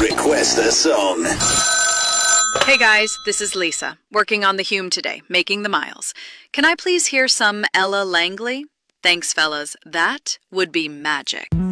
Request a song. Hey guys, this is Lisa, working on the Hume today, making the miles. Can I please hear some Ella Langley? Thanks, fellas. That would be magic.